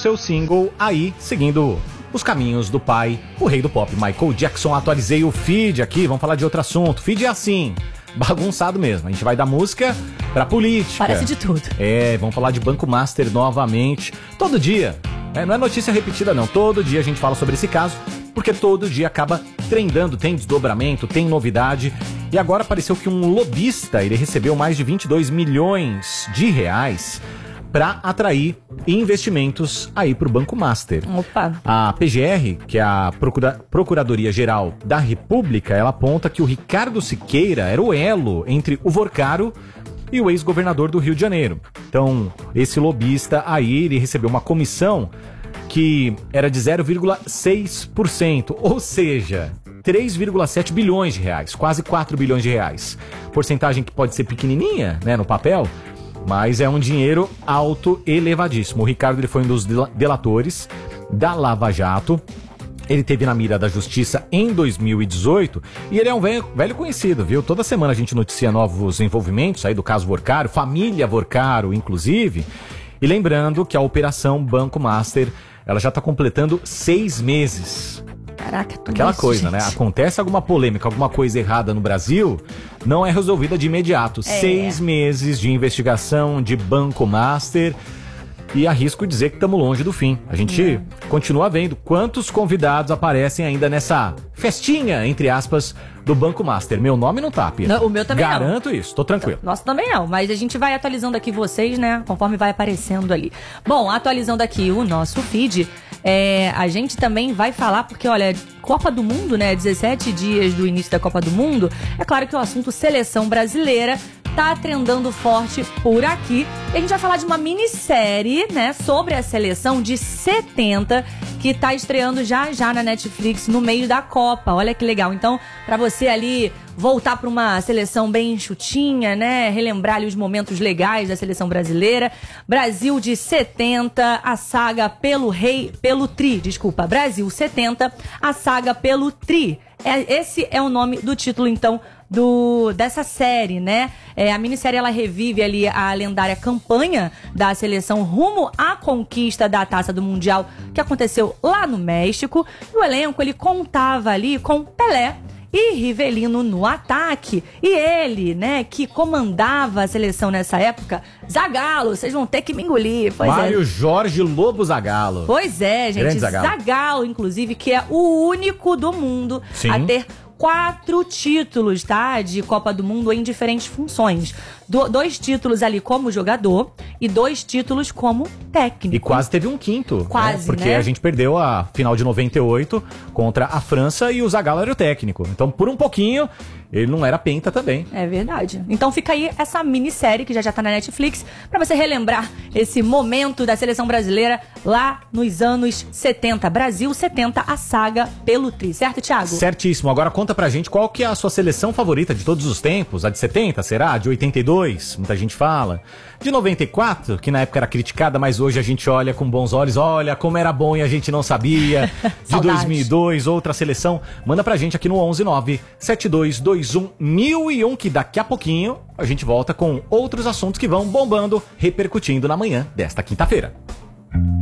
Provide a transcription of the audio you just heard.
seu single aí, seguindo os caminhos do pai, o rei do pop, Michael Jackson. Atualizei o feed aqui, vamos falar de outro assunto. Feed é assim, bagunçado mesmo. A gente vai da música pra política. Parece de tudo. Vamos falar de Banco Master novamente. Todo dia, não é notícia repetida não, todo dia a gente fala sobre esse caso, porque todo dia acaba trendando, tem desdobramento, tem novidade. E agora apareceu que um lobista, ele recebeu mais de 22 milhões de reais para atrair investimentos aí para o Banco Master. Opa. A PGR, que é a Procuradoria-Geral da República, ela aponta que o Ricardo Siqueira era o elo entre o Vorcaro e o ex-governador do Rio de Janeiro. Então, esse lobista aí, ele recebeu uma comissão que era de 0,6%, ou seja, 3,7 bilhões de reais, quase 4 bilhões de reais. Porcentagem que pode ser pequenininha, né, no papel, mas é um dinheiro alto, elevadíssimo. O Ricardo, ele foi um dos delatores da Lava Jato. Ele teve na mira da justiça em 2018 e ele é um velho conhecido, viu? Toda semana a gente noticia novos envolvimentos aí do caso Vorcaro, família Vorcaro, inclusive. E lembrando que a Operação Banco Master, ela já está completando 6 meses. Caraca, tudo Aquela isso, coisa, gente. né? Acontece alguma polêmica, alguma coisa errada no Brasil, não é resolvida de imediato. 6 meses de investigação de Banco Master e arrisco dizer que estamos longe do fim. A gente continua vendo quantos convidados aparecem ainda nessa festinha, entre aspas, do Banco Master. Meu nome não tá, Pia. Não, o meu também Garanto isso, tô tranquilo. Nossa, também não, mas a gente vai atualizando aqui vocês, né, conforme vai aparecendo ali. Bom, atualizando aqui o nosso feed, a gente também vai falar, porque olha, Copa do Mundo, né, 17 dias do início da Copa do Mundo, é claro que o assunto seleção brasileira tá trendando forte por aqui. E a gente vai falar de uma minissérie, né, sobre a seleção de 70, que tá estreando já na Netflix no meio da Copa. Olha que legal. Então, pra você ali voltar pra uma seleção bem enxutinha, né, relembrar ali os momentos legais da seleção brasileira. Brasil de 70, a saga pelo Brasil 70, a saga pelo Tri. Esse é o nome do título, então, dessa série, né? A minissérie, ela revive ali a lendária campanha da seleção rumo à conquista da Taça do Mundial, que aconteceu lá no México. E o elenco, ele contava ali com Pelé e Rivelino no ataque. E ele, né, que comandava a seleção nessa época, Zagallo, vocês vão ter que me engolir. Mário Jorge Lobo Zagallo. Pois é, gente. Grande Zagallo. Zagallo, inclusive, que é o único do mundo a ter 4 títulos, tá? De Copa do Mundo em diferentes funções. 2 títulos ali como jogador e 2 títulos como técnico. E quase teve um quinto. Quase, né? Porque né? a gente perdeu a final de 98 contra a França e o Zagallo era o técnico. Então, por um pouquinho, ele não era penta também. É verdade. Então fica aí essa minissérie que já tá na Netflix pra você relembrar esse momento da seleção brasileira lá nos anos 70. Brasil 70, a saga pelo Tri. Certo, Thiago? Certíssimo. Agora conta pra gente qual que é a sua seleção favorita de todos os tempos. A de 70, será? A de 82? Muita gente fala. De 94, que na época era criticada, mas hoje a gente olha com bons olhos. Olha como era bom e a gente não sabia. De 2002, outra seleção. Manda pra gente aqui no 11972211001, que daqui a pouquinho a gente volta com outros assuntos que vão bombando, repercutindo na manhã desta quinta-feira.